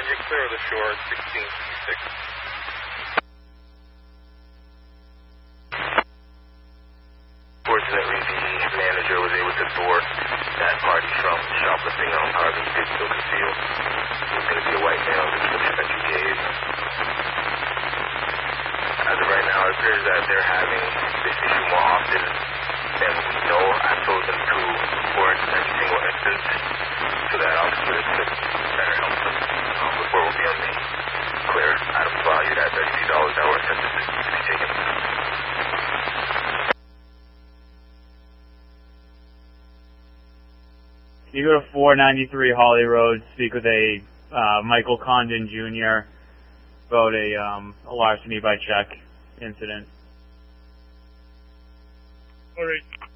you're clear of the shore, 1666. Fortunately, the manager was able to thwart that party from shoplifting. However, he did still conceal. It was going to be a white male description that you gave. As of right now, it appears that they're having this issue more often than we know. I've chosen to report every single instance to that officer to better help them. Report will be on the clear items valued at $33 that were attempted to be taken. You go to 493 Holly Road, speak with a Michael Condon Jr. about a larceny by check incident. All right.